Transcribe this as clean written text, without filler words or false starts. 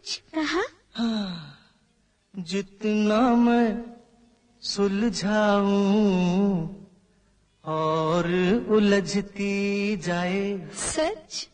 सच कहा? हाँ, जितना मैं सुलझाऊं और उलझती जाए। सच?